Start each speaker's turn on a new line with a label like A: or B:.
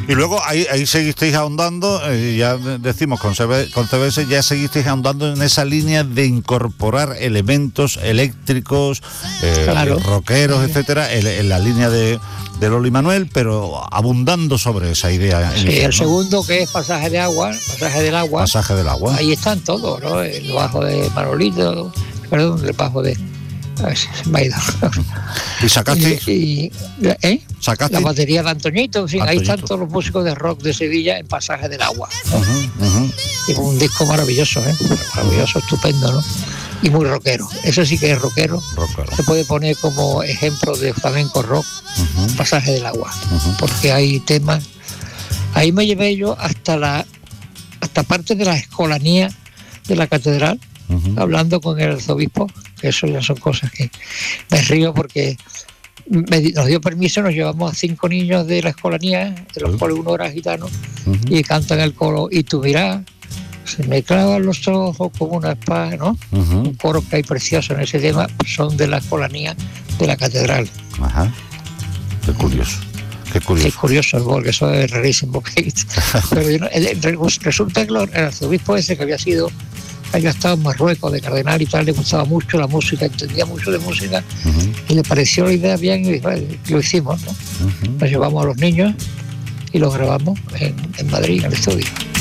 A: Y luego ahí seguisteis ahondando, ya decimos con CBS, ya seguisteis ahondando en esa línea de incorporar elementos eléctricos,
B: Claro.
A: rockeros, etcétera, en la línea de Lolo y Manuel, pero abundando sobre esa idea.
B: Sí,
A: inicial,
B: el
A: ¿no?
B: segundo, que es Pasaje del Agua,
A: Pasaje del Agua.
B: ahí están todos, ¿no? El bajo de Manolito, perdón, el bajo de... Ay, se me ha ido.
A: ¿Y sacasteis?
B: La batería de Antoñito, sí, ahí
A: Antoñito.
B: están todos los músicos de rock de Sevilla en Pasaje del Agua.
A: Uh-huh.
B: Y un disco maravilloso, maravilloso, estupendo, ¿no? Y muy rockero. Eso sí que es rockero. Se puede poner como ejemplo de flamenco rock, Pasaje del Agua, porque hay temas. Ahí me llevé yo hasta parte de la escolanía de la catedral, hablando con el arzobispo, que eso ya son cosas que me río porque nos dio permiso, nos llevamos a 5 niños de la escolanía, de los cuales uno era gitano, y cantan el coro "Y tú mirás, se me clavan los ojos como una espada", ¿no? Un coro que hay precioso en ese tema, son de la escolanía de la catedral.
A: Ajá. Qué curioso.
B: Es curioso, porque eso es rarísimo. Pero resulta que el arzobispo ese que había estado en Marruecos de cardenal y tal, le gustaba mucho la música, entendía mucho de música, y le pareció la idea bien, y dijo, lo hicimos, ¿no? Nos llevamos a los niños y los grabamos en Madrid, en el estudio.